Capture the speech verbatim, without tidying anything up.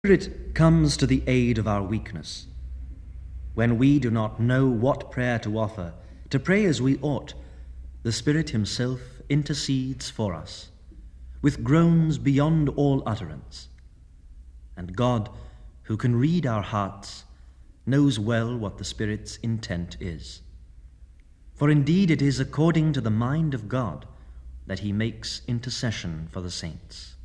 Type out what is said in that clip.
Spirit comes to the aid of our weakness. When we do not know what prayer to offer, to pray as we ought, the Spirit himself intercedes for us, with groans beyond all utterance. And God, who can read our hearts, knows well what the Spirit's intent is. For indeed it is according to the mind of God that he makes intercession for the saints.